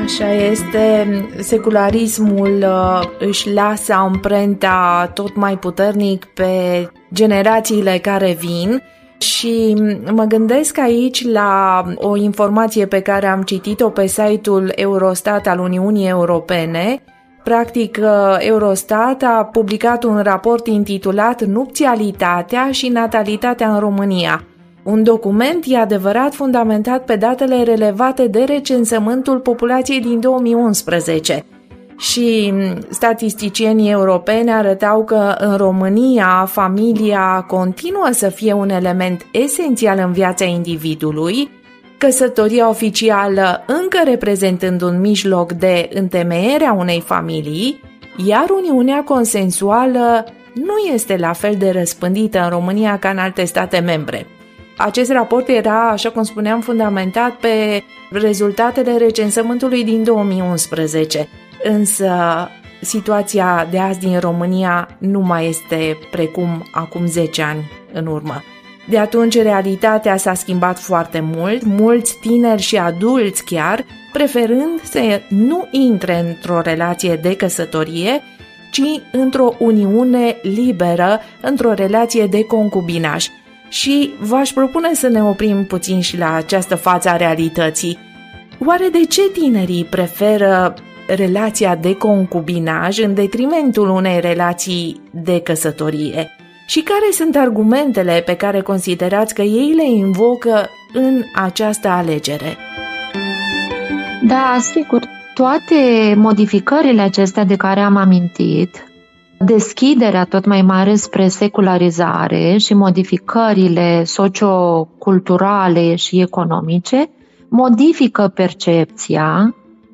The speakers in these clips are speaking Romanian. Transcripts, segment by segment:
Așa este, secularismul își lasă amprenta tot mai puternic pe generațiile care vin și mă gândesc aici la o informație pe care am citit-o pe site-ul Eurostat al Uniunii Europene. Practic, Eurostat a publicat un raport intitulat Nupțialitatea și natalitatea în România. Un document, e adevărat, fundamentat pe datele relevate de recensământul populației din 2011. Și statisticienii europeni arătau că în România familia continuă să fie un element esențial în viața individului, căsătoria oficială încă reprezentând un mijloc de întemeiere a unei familii, iar uniunea consensuală nu este la fel de răspândită în România ca în alte state membre. Acest raport era, așa cum spuneam, fundamentat pe rezultatele recensământului din 2011, însă situația de azi din România nu mai este precum acum 10 ani în urmă. De atunci realitatea s-a schimbat foarte mult, mulți tineri și adulți chiar, preferând să nu intre într-o relație de căsătorie, ci într-o uniune liberă, într-o relație de concubinaj. Și v-aș propune să ne oprim puțin și la această față a realității. Oare de ce tinerii preferă relația de concubinaj în detrimentul unei relații de căsătorie? Și care sunt argumentele pe care considerați că ei le invocă în această alegere? Da, sigur, toate modificările acestea de care am amintit, deschiderea tot mai mare spre secularizare și modificările socioculturale și economice modifică percepția.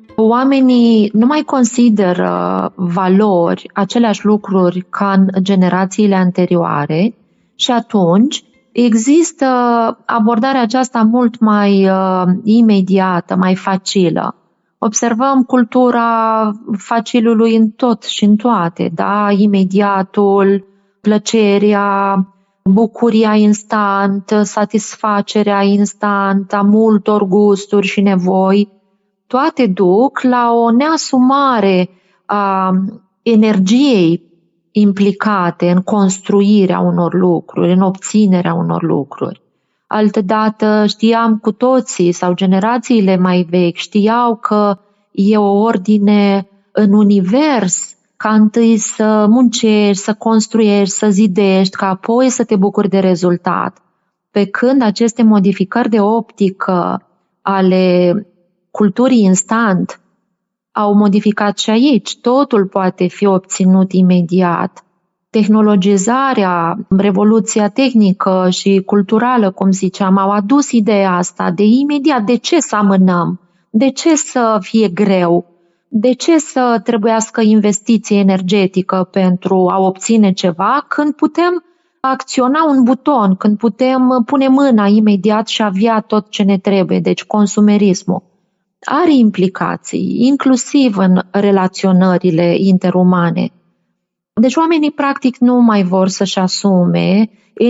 Oamenii nu mai consideră valori, aceleași lucruri ca în generațiile anterioare și atunci există abordarea aceasta mult mai imediată, mai facilă. Observăm cultura facilului în tot și în toate, da? Imediatul, plăcerea, bucuria instant, satisfacerea instant a multor gusturi și nevoi, toate duc la o neasumare a energiei implicate în construirea unor lucruri, în obținerea unor lucruri. Altădată știam cu toții sau generațiile mai vechi știau că e o ordine în univers ca întâi să muncești, să construiești, să zidești, ca apoi să te bucuri de rezultat. Pe când aceste modificări de optică ale culturii instant au modificat și aici. Totul poate fi obținut imediat. Tehnologizarea, revoluția tehnică și culturală, cum ziceam, au adus ideea asta de imediat. De ce să amânăm? De ce să fie greu? De ce să trebuiască investiție energetică pentru a obține ceva când putem acționa un buton, când putem pune mâna imediat și avea tot ce ne trebuie? Deci consumerismul are implicații, inclusiv în relaționările interumane. Deci oamenii practic nu mai vor să-și asume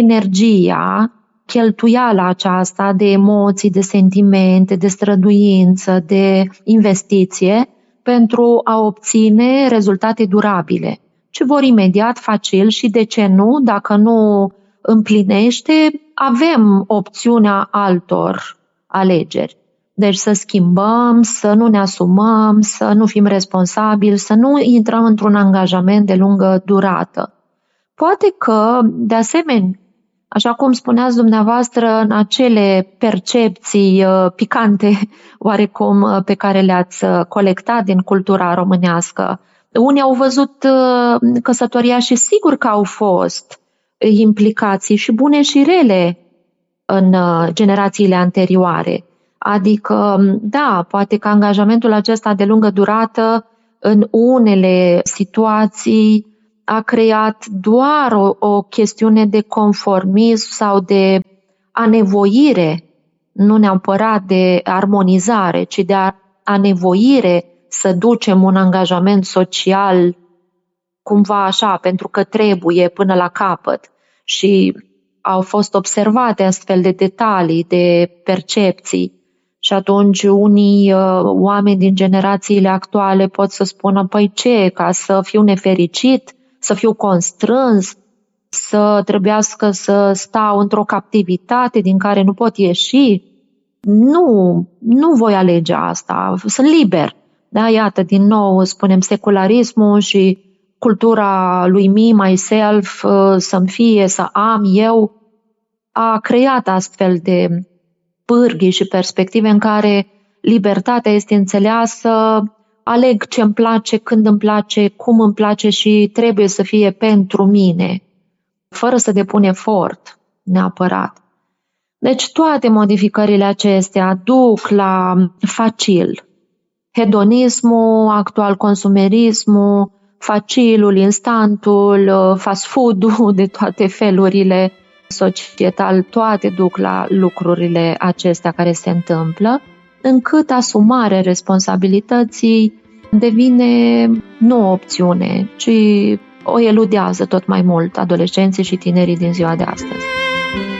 energia, cheltuiala aceasta de emoții, de sentimente, de străduință, de investiție pentru a obține rezultate durabile. Ce vor imediat, facil și de ce nu, dacă nu împlinește, avem opțiunea altor alegeri. Deci să schimbăm, să nu ne asumăm, să nu fim responsabili, să nu intrăm într-un angajament de lungă durată. Poate că, de asemenea, așa cum spuneați dumneavoastră, în acele percepții picante oarecum pe care le-ați colectat din cultura românească, unii au văzut căsătoria și sigur că au fost implicații și bune și rele în generațiile anterioare. Adică, da, poate că angajamentul acesta de lungă durată în unele situații a creat doar o chestiune de conformism sau de anevoire, nu neapărat de armonizare, ci de anevoire să ducem un angajament social cumva așa, pentru că trebuie până la capăt. Și au fost observate astfel de detalii, de percepții. Și atunci unii oameni din generațiile actuale pot să spună, păi ce, ca să fiu nefericit, să fiu constrâns, să trebuiască să stau într-o captivitate din care nu pot ieși. Nu voi alege asta, sunt liber. Da, iată, din nou spunem secularismul și cultura lui me, myself, să-mi fie, să am eu, a creat astfel de pârghii și perspective în care libertatea este înțeleasă, aleg ce îmi place, când îmi place, cum îmi place și trebuie să fie pentru mine, fără să depun efort neapărat. Deci toate modificările acestea duc la facil. Hedonismul, actual consumerismul, facilul, instantul, fast food-ul de toate felurile societal, toate duc la lucrurile acestea care se întâmplă, încât asumarea responsabilității devine nu o opțiune, ci o eludează tot mai mult adolescenții și tinerii din ziua de astăzi.